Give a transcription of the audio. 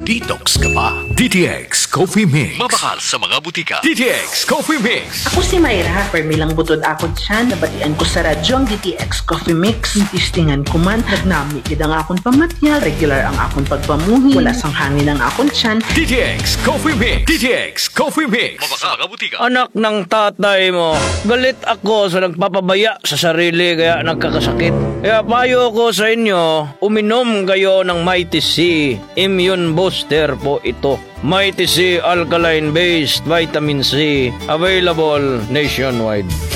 Detox ka pa. DTX Coffee Mix. Mabakal sa mga butika. DTX Coffee Mix. Ako si Mayra, permilang butod akon siya, nabatian ko sa radyo ang DTX Coffee Mix. Tistingan ko man, nagnami gid ang akon pamatya, regular ang akon pagpamuhi, wala sang hangin ang akon tiyan. DTX Coffee Mix. DTX Coffee Mix. Mabakal sa mga butika. Anak ng tatay mo, galit ako sa nagpapabaya sa sarili kaya nagkakasakit. Kaya payo ko sa inyo, uminom kayo ng Mighty C. Immune booster po ito. Mighty C Alkaline-based Vitamin C. Available nationwide.